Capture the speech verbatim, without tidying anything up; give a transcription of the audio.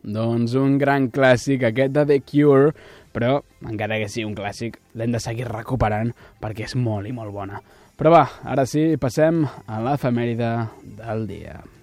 doncs un gran clàssic, aquest de The Cure, però encara que sigui un clàssic, l'hem de seguir recuperant perquè és molt i molt bona. Però va, ara sí, passem a l'efemèride del dia.